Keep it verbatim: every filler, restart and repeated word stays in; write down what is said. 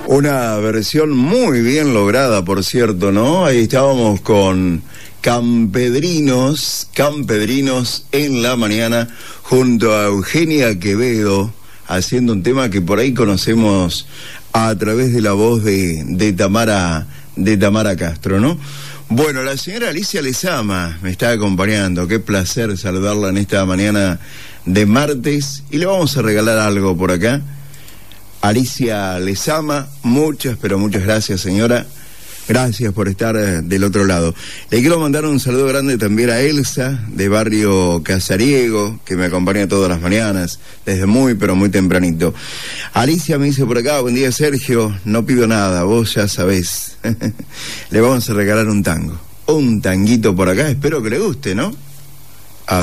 Una versión muy bien lograda, por cierto, ¿no? Ahí estábamos con Campedrinos, Campedrinos en la mañana, junto a Eugenia Quevedo, haciendo un tema que por ahí conocemos a través de la voz de, de Tamara, de Tamara Castro, ¿no? Bueno, la señora Alicia Lezama me está acompañando, qué placer saludarla en esta mañana de martes, y le vamos a regalar algo por acá. Alicia Lezama, muchas, pero muchas gracias, señora. Gracias por estar del otro lado. Le quiero mandar un saludo grande también a Elsa, de Barrio Casariego, que me acompaña todas las mañanas, desde muy, pero muy tempranito. Alicia me dice por acá, buen día, Sergio, no pido nada, vos ya sabés. Le vamos a regalar un tango, un tanguito por acá, espero que le guste, ¿no?